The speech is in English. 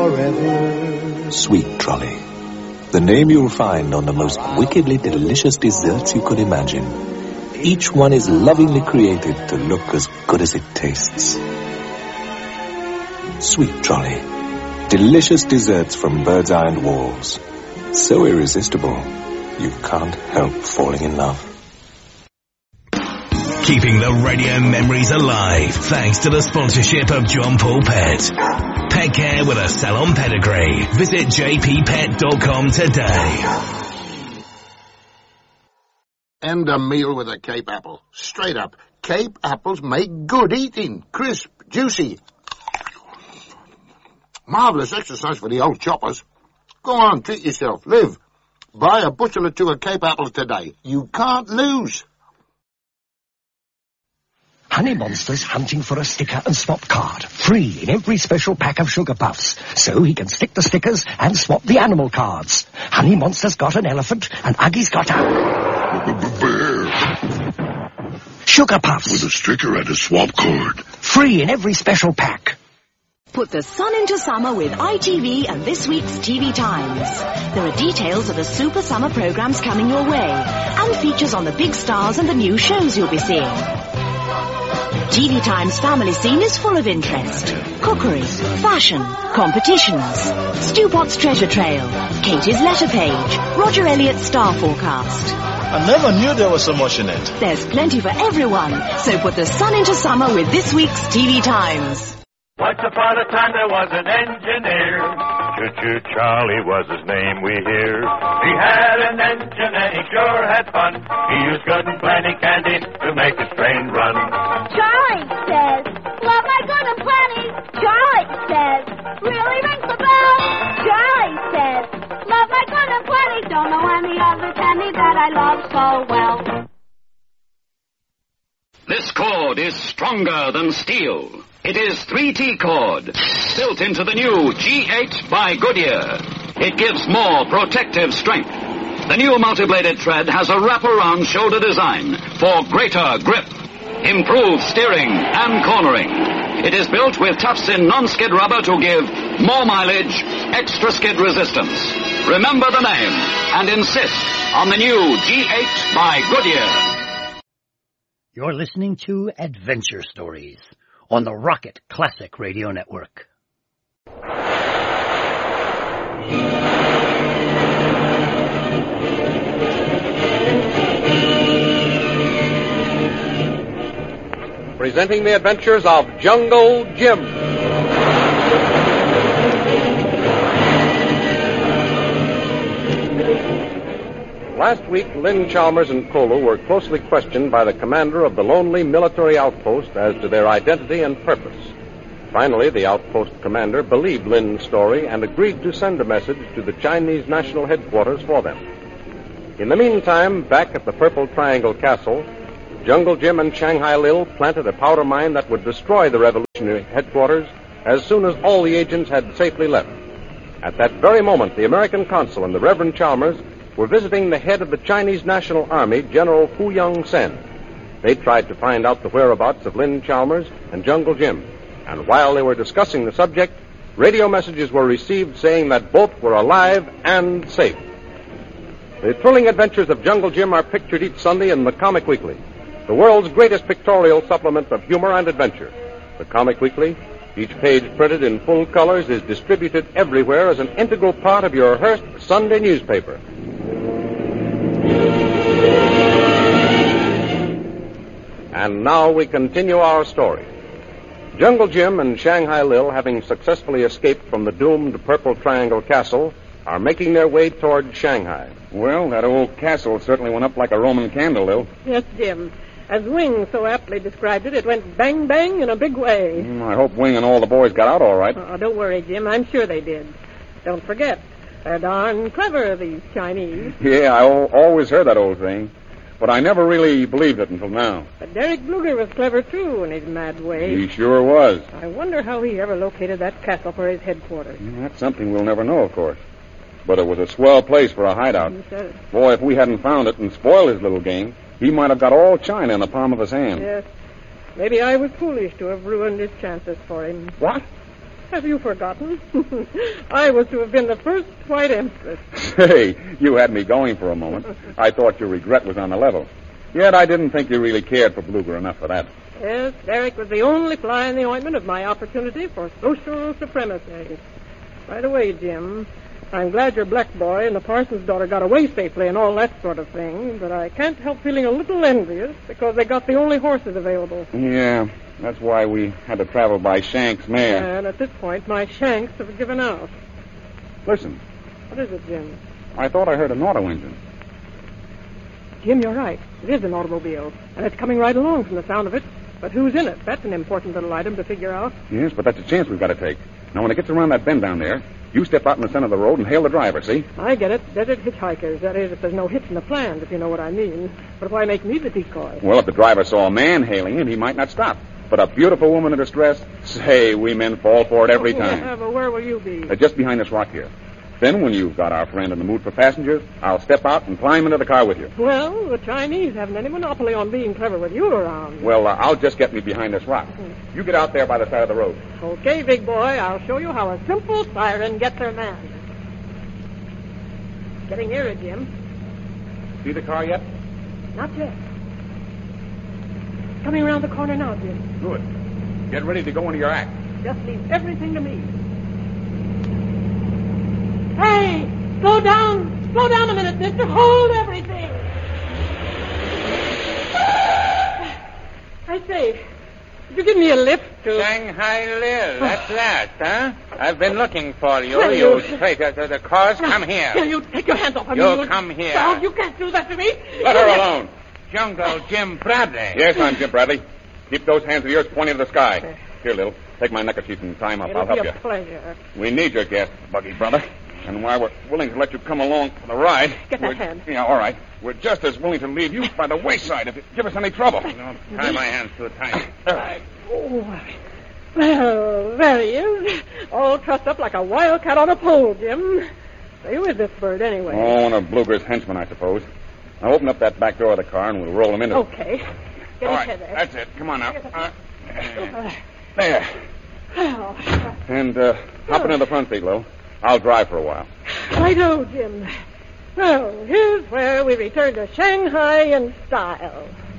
forever. Sweet Trolley. The name you'll find on the most wickedly delicious desserts you could imagine. Each one is lovingly created to look as good as it tastes. Sweet Trolley. Delicious desserts from Bird's Eye and Walls. So irresistible, you can't help falling in love. Keeping the radio memories alive thanks to the sponsorship of John Paul Pet. Pet care with a salon pedigree. Visit jppet.com today. And a meal with a Cape apple. Straight up. Cape apples make good eating. Crisp, juicy. Marvellous exercise for the old choppers. Go on, treat yourself. Live. Buy a bushel or two of Cape apples today. You can't lose. Honey Monster's hunting for a sticker and swap card. Free in every special pack of Sugar Puffs. So he can stick the stickers and swap the animal cards. Honey Monster's got an elephant and Uggy's got a... bear. Sugar Puffs. With a sticker and a swap card. Free in every special pack. Put the sun into summer with ITV and this week's TV Times. There are details of the super summer programs coming your way and features on the big stars and the new shows you'll be seeing. TV Times family scene is full of interest. Cookery, fashion, competitions, Stu Potts treasure trail, Katie's letter page, Roger Elliott's star forecast. I never knew there was so much in it. There's plenty for everyone, so put the sun into summer with this week's TV Times. Once upon a time there was an engineer. Choo-choo Charlie was his name, we hear. He had an engine and he sure had fun. He used good and plenty candy to make his train run. Charlie says, love my good and plenty. Charlie says, really rings the bell. Charlie says, love my good and plenty. Don't know any other candy that I love so well. This cord is stronger than steel. It is 3T cord, built into the new G8 by Goodyear. It gives more protective strength. The new multi-bladed tread has a wraparound shoulder design for greater grip, improved steering and cornering. It is built with tufts-in non-skid rubber to give more mileage, extra skid resistance. Remember the name and insist on the new G8 by Goodyear. You're listening to Adventure Stories on the Rocket Classic Radio Network. Presenting the adventures of Jungle Jim. Last week, Lynn Chalmers and Kolu were closely questioned by the commander of the lonely military outpost as to their identity and purpose. Finally, the outpost commander believed Lynn's story and agreed to send a message to the Chinese national headquarters for them. In the meantime, back at the Purple Triangle Castle, Jungle Jim and Shanghai Lil planted a powder mine that would destroy the revolutionary headquarters as soon as all the agents had safely left. At that very moment, the American consul and the Reverend Chalmers were visiting the head of the Chinese National Army, General Fu Yong-sen. They tried to find out the whereabouts of Lynn Chalmers and Jungle Jim. And while they were discussing the subject, radio messages were received saying that both were alive and safe. The thrilling adventures of Jungle Jim are pictured each Sunday in the Comic Weekly, the world's greatest pictorial supplement of humor and adventure. The Comic Weekly, each page printed in full colors, is distributed everywhere as an integral part of your Hearst Sunday newspaper. And now we continue our story. Jungle Jim and Shanghai Lil, having successfully escaped from the doomed Purple Triangle Castle, are making their way toward Shanghai. Well, that old castle certainly went up like a Roman candle, Lil. Yes, Jim. As Wing so aptly described it, it went bang, bang in a big way. I hope Wing and all the boys got out all right. Oh, don't worry, Jim. I'm sure they did. Don't forget, they're darn clever, these Chinese. Yeah, I always heard that old saying. But I never really believed it until now. But Derek Bluger was clever, too, in his mad way. He sure was. I wonder how he ever located that castle for his headquarters. That's something we'll never know, of course. But it was a swell place for a hideout. Yes. Boy, if we hadn't found it and spoiled his little game, he might have got all China in the palm of his hand. Yes. Maybe I was foolish to have ruined his chances for him. What? Have you forgotten? I was to have been the first white empress. Hey, you had me going for a moment. I thought your regret was on the level. Yet I didn't think you really cared for Bluger enough for that. Yes, Derek was the only fly in the ointment of my opportunity for social supremacy. By the way, Jim, I'm glad your black boy and the parson's daughter got away safely and all that sort of thing, but I can't help feeling a little envious because they got the only horses available. Yeah, that's why we had to travel by Shank's mare. And at this point, my shanks have given out. Listen. What is it, Jim? I thought I heard an auto engine. Jim, you're right. It is an automobile, and it's coming right along from the sound of it. But who's in it? That's an important little item to figure out. Yes, but that's a chance we've got to take. Now, when it gets around that bend down there, you step out in the center of the road and hail the driver, see? I get it. Desert hitchhikers. That is, if there's no hits in the plans, if you know what I mean. But why make me the decoy? Well, if the driver saw a man hailing him, he might not stop. But a beautiful woman in distress, say, we men fall for it every time. Yeah, but where will you be? Just behind this rock here. Then, when you've got our friend in the mood for passengers, I'll step out and climb into the car with you. Well, the Chinese haven't any monopoly on being clever with you around. Well, I'll just get me behind this rock. You get out there by the side of the road. Okay, big boy, I'll show you how a simple siren gets her man. Getting nearer, Jim. See the car yet? Not yet. Coming around the corner now, Jim. Good. Get ready to go into your act. Just leave everything to me. Hey, slow down. Slow down a minute, mister. Hold everything. I say, could you give me a lift to... Shanghai Lil, at last, huh? I've been looking for you, you traitor to the cause. Come here. You take your hands off me. You come here. No, you can't do that to me. Let her alone. Jungle Jim Bradley. Yes, I'm Jim Bradley. Keep those hands of yours pointing to the sky. Here, Lil, take my neckerchief and tie him up. I'll help you. It'll be a pleasure. We need your gas, Buggy, brother. And while we're willing to let you come along for the ride... Get that hand. Yeah, all right. We're just as willing to leave you by the wayside if you give us any trouble. Don't tie my hands too tight. Oh, well, there he is. All trussed up like a wildcat on a pole, Jim. Say, who is this bird, anyway? Oh, one of Bluger's henchmen, I suppose. Now open up that back door of the car and we'll roll him into it. Okay. Get all his right, head there. that's it. Come on now. There. And hop into the front seat, Lil. I'll drive for a while. Righto, Jim. Well, here's where we return to Shanghai in style.